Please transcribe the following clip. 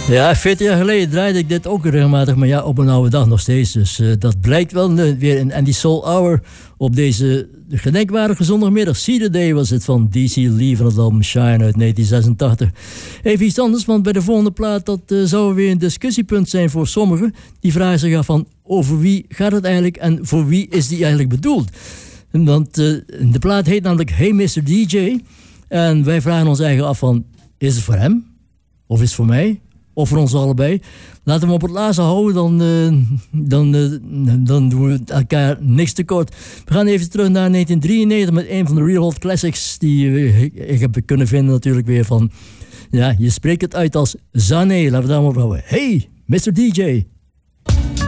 Ja, 40 jaar geleden draaide ik dit ook regelmatig, maar ja, op een oude dag nog steeds. Dus dat blijkt wel weer in Andy Soul Hour op deze gedenkwaardige zondagmiddag. See the Day was het van D.C. Lee van het album Shine uit 1986. Even iets anders, want bij de volgende plaat, dat zou weer een discussiepunt zijn voor sommigen. Die vragen zich af van, over wie gaat het eigenlijk en voor wie is die eigenlijk bedoeld? Want de plaat heet namelijk Hey Mr. DJ. En wij vragen ons eigenlijk af van, is het voor hem? Of is het voor mij? Of voor ons allebei? Laten we hem op het laatste houden, dan doen we elkaar niks tekort. We gaan even terug naar 1993 met een van de Real Hot Classics die ik heb kunnen vinden natuurlijk weer van... Ja, je spreekt het uit als Zane. Laten we daar maar houden. Hey, Mr. DJ.